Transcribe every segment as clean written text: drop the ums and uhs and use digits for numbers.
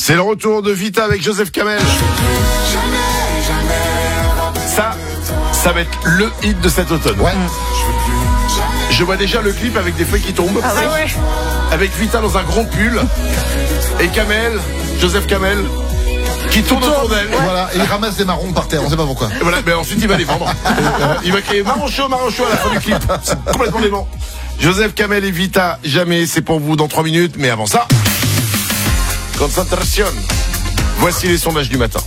C'est le retour de Vita avec Joseph Kamel. Ça va être le hit de cet automne. Ouais. Je vois déjà le clip avec des feuilles qui tombent. Ah ouais. Avec Vita dans un grand pull. Et Kamel, Joseph Kamel, qui tourne autour d'elle. Voilà, et il ramasse des marrons par terre, on sait pas pourquoi. Et voilà, mais ensuite il va les vendre. Il va créer marron chaud à la fin du clip. C'est complètement dément. Joseph Kamel et Vita, jamais, c'est pour vous dans 3 minutes. Mais avant ça, concentration. Voici les sondages du matin.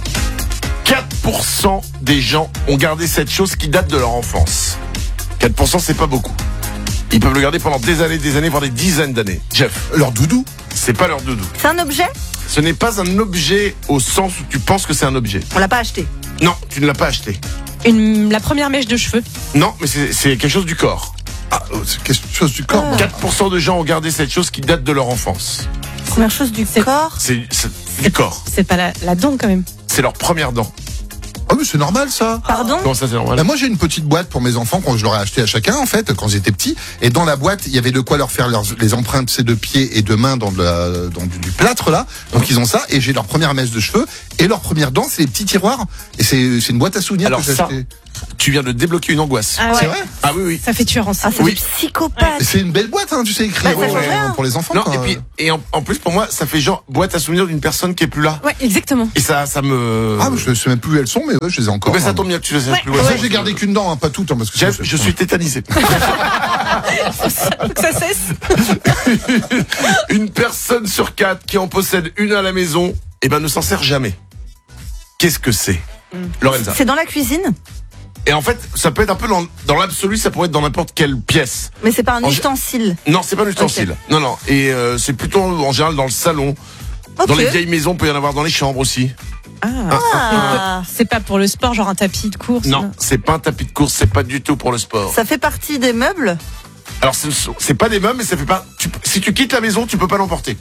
4% des gens ont gardé cette chose qui date de leur enfance. 4%, c'est pas beaucoup. Ils peuvent le garder pendant des années, voire des dizaines d'années. Jeff, Leur doudou. c'est pas leur doudou. C'est un objet? Ce n'est pas un objet au sens où tu penses que c'est un objet. On l'a pas acheté. Non, tu ne l'as pas acheté. La première mèche de cheveux. Non, mais c'est quelque chose du corps. Ah, c'est quelque chose du corps. 4% de gens ont gardé cette chose qui date de leur enfance. Première chose du corps. C'est du corps. C'est pas la dent quand même. C'est leur première dent. Ah mais c'est normal ça. Pardon? Comment ça, c'est normal? Bah, moi j'ai une petite boîte pour mes enfants quand je leur ai acheté à chacun en fait quand ils étaient petits, et dans la boîte il y avait de quoi leur faire les empreintes de pieds et de mains dans du plâtre là, donc ils ont ça, et j'ai leur première mèche de cheveux et leur première dent, c'est les petits tiroirs, et c'est une boîte à souvenirs. Alors que j'ai ça, acheté. tu viens de débloquer une angoisse. Ah ouais. C'est vrai. Ah oui, oui. Ça fait tueur en série. Ah, c'est Oui. du psychopathe. C'est une belle boîte, hein, tu sais écrire Bah, ça change rien. pour les enfants. Non, quoi. et en plus pour moi, ça fait genre boîte à souvenirs d'une personne qui est plus là. Ouais, exactement. Et ça me. Ah, je sais même plus où elles sont, mais ouais, je les ai encore. Mais ça hein. tombe bien que tu les aies plus. Ouais. Ça, j'ai gardé qu'une dent, hein, pas toutes, hein, parce que Jeff, sinon, je suis tétanisé. Faut que ça cesse. Une personne sur 4 qui en possède une à la maison, ne s'en sert jamais. Qu'est-ce que c'est, Lorenza? C'est dans la cuisine? Et en fait, ça peut être un peu dans l'absolu, ça pourrait être dans n'importe quelle pièce. Mais c'est pas un En ustensile. Non, c'est pas un ustensile. Non. Et c'est plutôt en général dans le salon. Ok. Dans les vieilles maisons, il peut y en avoir dans les chambres aussi. Ah. C'est pas pour le sport, genre un tapis de course. Non, c'est pas un tapis de course, c'est pas du tout pour le sport. Ça fait partie des meubles? Alors c'est pas des meubles, mais ça fait pas. Si tu quittes la maison, tu peux pas l'emporter.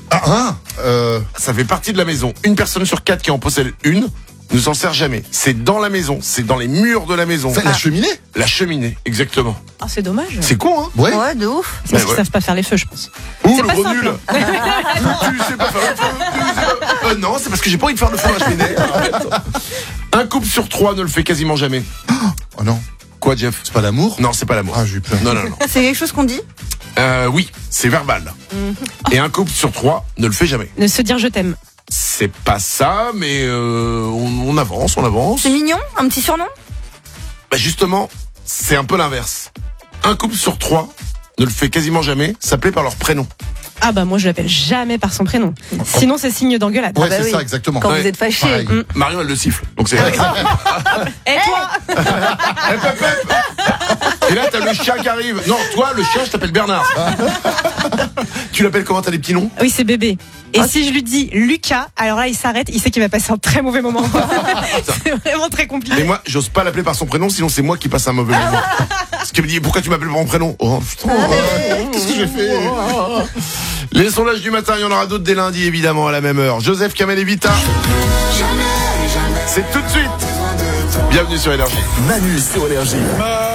Ça fait partie de la maison. Une personne sur 4 qui en possède une ne s'en sert jamais. C'est dans la maison, c'est dans les murs de la maison. la cheminée. La cheminée, exactement. Ah, c'est dommage. C'est con, hein? Ouais. Ouais, de ouf. C'est parce Ouais. qu'ils savent pas faire les feux, je pense. Ouh, C'est le pas gros simple. nul. Tu sais pas faire le feu. Non, c'est parce que j'ai pas envie de faire le feu à la cheminée. Arrête. Un couple sur 3 ne le fait quasiment jamais. Oh non, Quoi, Jeff? c'est pas l'amour. Non, c'est pas l'amour. Ah, j'ai eu peur. Non. C'est quelque chose qu'on dit? Oui, c'est verbal. Et un couple sur 3 ne le fait jamais. Ne se dire je t'aime. C'est pas ça, mais on avance. C'est mignon? Un petit surnom? Bah justement, c'est un peu l'inverse. Un couple sur 3 ne le fait quasiment jamais, s'appeler par leur prénom. Ah bah moi je l'appelle jamais par son prénom. Sinon c'est signe d'engueulade. Ouais, bah c'est oui. ça, exactement. Quand Ouais. vous êtes fâché. Pareil. Marion, elle le siffle. Donc c'est. Et toi Et là, t'as le chien qui arrive. Non, toi, le chien, je t'appelle Bernard. Tu l'appelles comment? T'as des petits noms? Oui, c'est bébé. Et si je lui dis Lucas, alors là il s'arrête, il sait qu'il va passer un très mauvais moment. C'est vraiment très compliqué. Et moi, j'ose pas l'appeler par son prénom, sinon c'est moi qui passe un mauvais moment. Parce qu'il me dit, pourquoi tu m'appelles par mon prénom? Oh putain, Qu'est-ce que j'ai fait? Les sondages du matin, il y en aura d'autres dès lundi, évidemment, à la même heure. Joseph, Kamel et Vita. C'est tout de suite. Bienvenue sur Énergie. Manu sur Énergie.